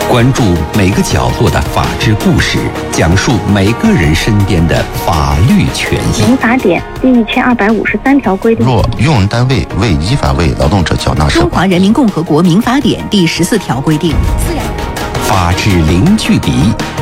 关注每个角落的法治故事，讲述每个人身边的法律权益。 民法典第1253条规定， 若用人单位未依法为劳动者缴纳社保。 中华人民共和国民法典第14条规定， 法治零距离，